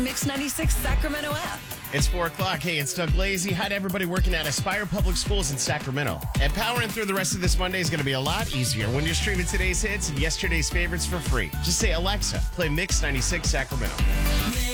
Mix 96 Sacramento app. It's 4 o'clock. Hey, it's Doug Lazy. Hi to everybody working at Aspire Public Schools in Sacramento. And powering through the rest of this Monday is going to be a lot easier when you're streaming today's hits and yesterday's favorites for free. Just say, Alexa, play Mix 96 Sacramento.